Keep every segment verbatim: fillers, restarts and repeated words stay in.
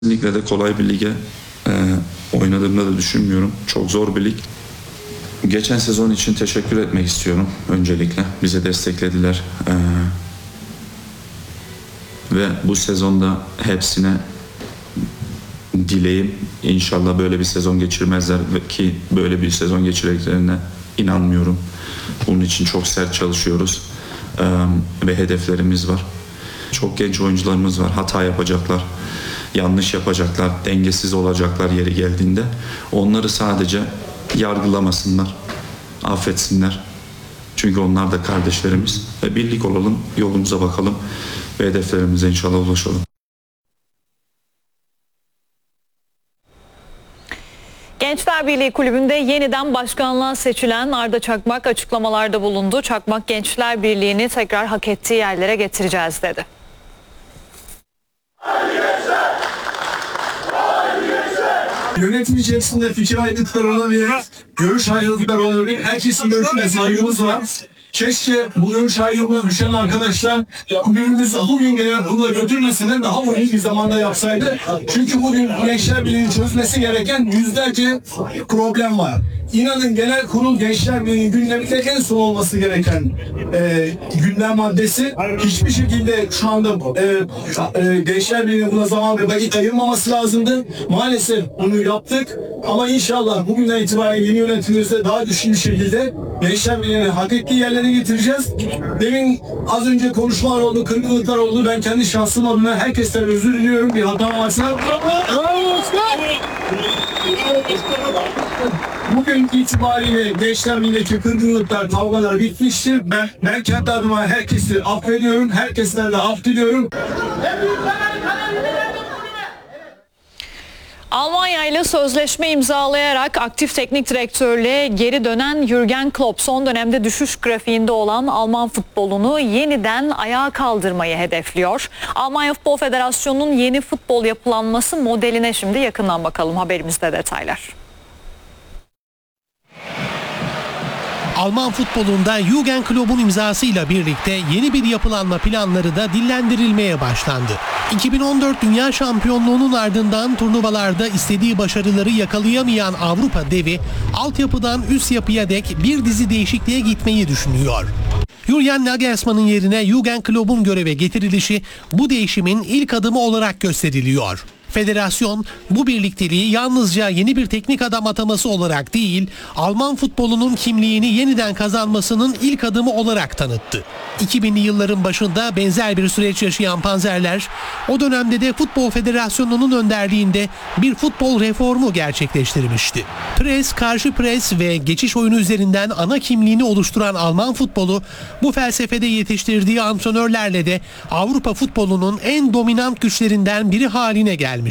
Kesinlikle de kolay bir lige e, oynadığımda da düşünmüyorum. Çok zor bir lig. Geçen sezon için teşekkür etmek istiyorum öncelikle. Bize desteklediler. E, ve bu sezonda hepsine dileğim inşallah böyle bir sezon geçirmezler ki böyle bir sezon geçireceklerine inanmıyorum. Bunun için çok sert çalışıyoruz e, ve hedeflerimiz var. Çok genç oyuncularımız var. Hata yapacaklar. Yanlış yapacaklar, dengesiz olacaklar yeri geldiğinde. Onları sadece yargılamasınlar, affetsinler. Çünkü onlar da kardeşlerimiz. Ve birlik olalım, yolumuza bakalım ve hedeflerimize inşallah ulaşalım. Gençler Birliği Kulübü'nde yeniden başkanlığa seçilen Arda Çakmak açıklamalarda bulundu. Çakmak Gençler Birliği'ni tekrar hak ettiği yerlere getireceğiz dedi. Yönetim içerisinde fikir ayrılıkları olabilir, görüş ayrılıkları olabilir. Herkesin görüşüne saygımız var. Keşke bu görüş ayrılığına düşen arkadaşlar kulübümüzü bugün gelen hızla götürmesinden daha iyi bir zamanda yapsaydı. Çünkü bugün Gençler Birliği'nin çözmesi gereken yüzlerce problem var. İnanın genel kurul Gençler Birliği'nin gündeminde en son olması gereken e, gündem maddesi. Hiçbir şekilde şu anda e, e, Gençler Birliği'nin buna zaman ve vakit ayırmaması lazımdı. Maalesef bunu yaptık ama inşallah bugünden itibaren yeni yönetimimizde daha güçlü bir şekilde Gençler Birliği'ni hak ettiği yerlere getireceğiz. Demin az önce konuşmalar oldu, kırgınlıklar oldu. Ben kendi şahsım adına herkesten özür diliyorum. Bir hata varsa. Bugün itibariyle Gençler Birliği'ndeki kırgınlıklar, kavgalar bitmiştir. Ben, ben kendi adıma herkesi affediyorum. Herkesten de af diliyorum. Almanya ile sözleşme imzalayarak aktif teknik direktörlüğe geri dönen Jürgen Klopp son dönemde düşüş grafiğinde olan Alman futbolunu yeniden ayağa kaldırmayı hedefliyor. Almanya Futbol Federasyonu'nun yeni futbol yapılanması modeline şimdi yakından bakalım, haberimizde detaylar. Alman futbolunda Jürgen Klopp'un imzasıyla birlikte yeni bir yapılanma planları da dillendirilmeye başlandı. iki bin on dört Dünya Şampiyonluğu'nun ardından turnuvalarda istediği başarıları yakalayamayan Avrupa devi altyapıdan üst yapıya dek bir dizi değişikliğe gitmeyi düşünüyor. Julian Nagelsmann'ın yerine Jürgen Klopp'un göreve getirilişi bu değişimin ilk adımı olarak gösteriliyor. Federasyon bu birlikteliği yalnızca yeni bir teknik adam ataması olarak değil, Alman futbolunun kimliğini yeniden kazanmasının ilk adımı olarak tanıttı. iki binli yılların başında benzer bir süreç yaşayan Panzerler, o dönemde de Futbol Federasyonu'nun önderliğinde bir futbol reformu gerçekleştirmişti. Pres, karşı pres ve geçiş oyunu üzerinden ana kimliğini oluşturan Alman futbolu, bu felsefede yetiştirdiği antrenörlerle de Avrupa futbolunun en dominant güçlerinden biri haline gelmişti.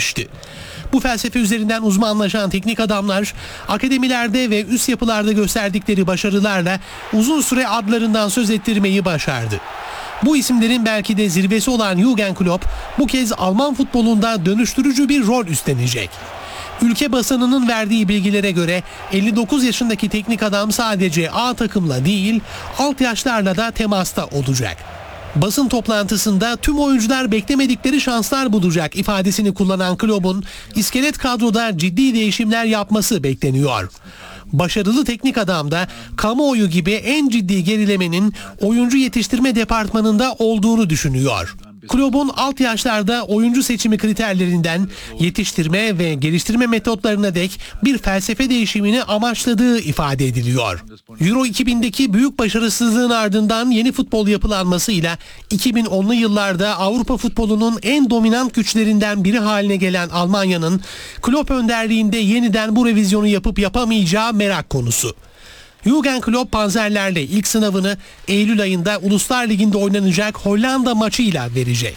Bu felsefe üzerinden uzmanlaşan teknik adamlar akademilerde ve üst yapılarda gösterdikleri başarılarla uzun süre adlarından söz ettirmeyi başardı. Bu isimlerin belki de zirvesi olan Jürgen Klopp bu kez Alman futbolunda dönüştürücü bir rol üstlenecek. Ülke basınının verdiği bilgilere göre elli dokuz yaşındaki teknik adam sadece A takımla değil, alt yaşlarla da temasta olacak. Basın toplantısında tüm oyuncular beklemedikleri şanslar bulacak ifadesini kullanan Klopp'un iskelet kadroda ciddi değişimler yapması bekleniyor. Başarılı teknik adam da kamuoyu gibi en ciddi gerilemenin oyuncu yetiştirme departmanında olduğunu düşünüyor. Klopp'un alt yaşlarda oyuncu seçimi kriterlerinden yetiştirme ve geliştirme metotlarına dek bir felsefe değişimini amaçladığı ifade ediliyor. Euro iki bindeki büyük başarısızlığın ardından yeni futbol yapılanmasıyla iki bin onlu yıllarda Avrupa futbolunun en dominant güçlerinden biri haline gelen Almanya'nın Klopp önderliğinde yeniden bu revizyonu yapıp yapamayacağı merak konusu. Jürgen Klopp Panzerlerle ilk sınavını Eylül ayında Uluslar Ligi'nde oynanacak Hollanda maçıyla verecek.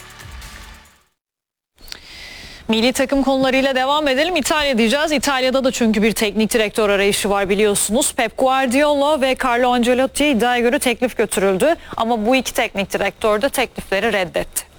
Milli takım konularıyla devam edelim. İtalya diyeceğiz. İtalya'da da çünkü bir teknik direktör arayışı var biliyorsunuz. Pep Guardiola ve Carlo Ancelotti iddiaya göre teklif götürüldü. Ama bu iki teknik direktör de teklifleri reddetti.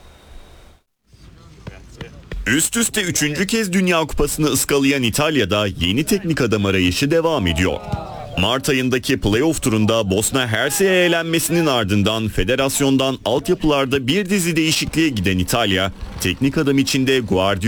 Üst üste üçüncü kez Dünya Kupası'nı ıskalayan İtalya'da yeni teknik adam arayışı devam ediyor. Mart ayındaki playoff turunda Bosna Hersek'e elenmesinin ardından federasyondan altyapılarda bir dizi değişikliğe giden İtalya, Teknik adam için de Guardiola